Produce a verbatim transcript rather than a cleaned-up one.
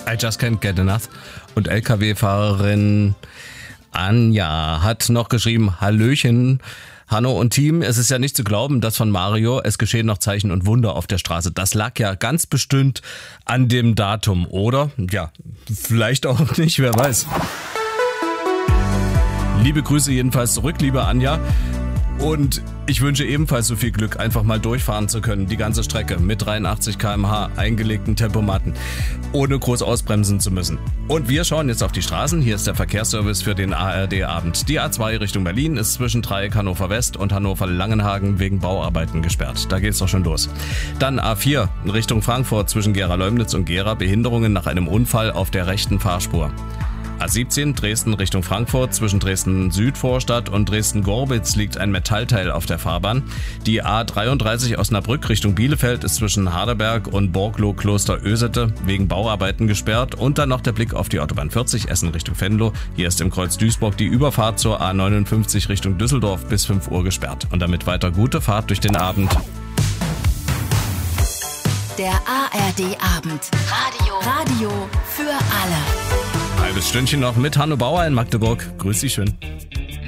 I Just Can't Get Enough. Und L K W-Fahrerin Anja hat noch geschrieben, Hallöchen, Hanno und Team, es ist ja nicht zu glauben, dass von Mario, es geschehen noch Zeichen und Wunder auf der Straße. Das lag ja ganz bestimmt an dem Datum, oder? Ja, vielleicht auch nicht, wer weiß. Liebe Grüße jedenfalls zurück, liebe Anja. Und ich wünsche ebenfalls so viel Glück, einfach mal durchfahren zu können, die ganze Strecke mit dreiundachtzig Kilometer pro Stunde eingelegten Tempomatten, ohne groß ausbremsen zu müssen. Und wir schauen jetzt auf die Straßen. Hier ist der Verkehrsservice für den A R D-Abend. Die A zwei Richtung Berlin ist zwischen Dreieck Hannover West und Hannover-Langenhagen wegen Bauarbeiten gesperrt. Da geht's doch schon los. Dann A vier in Richtung Frankfurt zwischen Gera-Leumnitz und Gera, Behinderungen nach einem Unfall auf der rechten Fahrspur. A siebzehn Dresden Richtung Frankfurt, zwischen Dresden-Südvorstadt und Dresden-Gorbitz liegt ein Metallteil auf der Fahrbahn. Die A dreiunddreißig Osnabrück Richtung Bielefeld ist zwischen Harderberg und Borglo-Kloster-Ösete wegen Bauarbeiten gesperrt. Und dann noch der Blick auf die Autobahn vierzig Essen Richtung Venlo. Hier ist im Kreuz Duisburg die Überfahrt zur A neunundfünfzig Richtung Düsseldorf bis fünf Uhr gesperrt. Und damit weiter gute Fahrt durch den Abend. Der A R D-Abend. Radio. Radio für alle. Halbes Stündchen noch mit Hanno Bauer in Magdeburg. Grüß Sie schön.